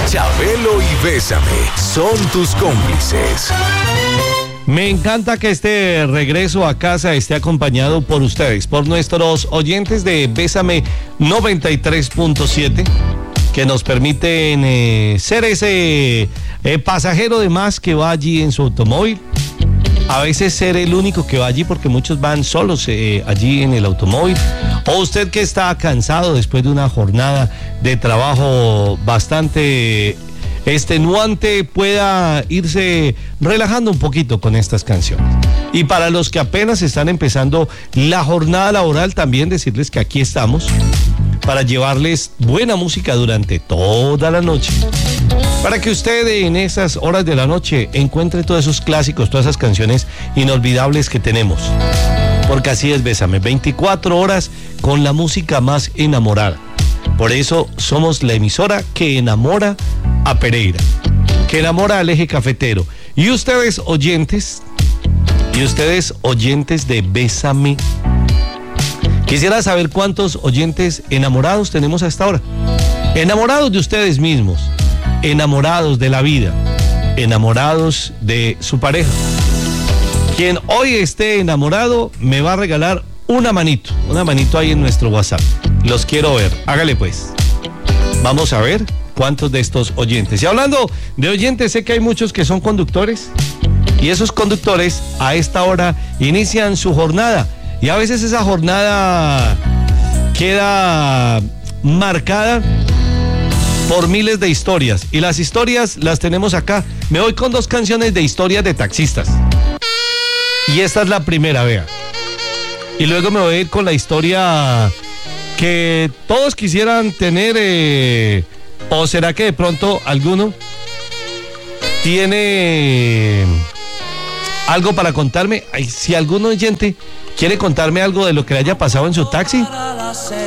Chabelo y Bésame son tus cómplices. Me encanta que este regreso a casa esté acompañado por ustedes, por nuestros oyentes de Bésame 93.7, que nos permiten ser ese pasajero de más que va allí en su automóvil. A veces ser el único que va allí, porque muchos van solos allí en el automóvil. O usted que está cansado después de una jornada de trabajo bastante extenuante, pueda irse relajando un poquito con estas canciones. Y para los que apenas están empezando la jornada laboral, también decirles que aquí estamos para llevarles buena música durante toda la noche, para que usted en esas horas de la noche encuentre todos esos clásicos, todas esas canciones inolvidables que tenemos. Porque así es Bésame, 24 horas con la música más enamorada. Por eso somos la emisora que enamora a Pereira, que enamora al eje cafetero. Y ustedes oyentes de Bésame, quisiera saber cuántos oyentes enamorados tenemos a esta hora. Enamorados de ustedes mismos, enamorados de la vida, enamorados de su pareja. Quien hoy esté enamorado me va a regalar una manito ahí en nuestro WhatsApp. Los quiero ver, hágale pues. Vamos a ver cuántos de estos oyentes. Y hablando de oyentes, sé que hay muchos que son conductores, y esos conductores a esta hora inician su jornada, y a veces esa jornada queda marcada por miles de historias, y las historias las tenemos acá. Me voy con 2 canciones de historias de taxistas, y esta es la primera, vea. Y luego me voy a ir con la historia que todos quisieran tener, o será que de pronto alguno tiene algo para contarme. Ay, si algún oyente quiere contarme algo de lo que le haya pasado en su taxi,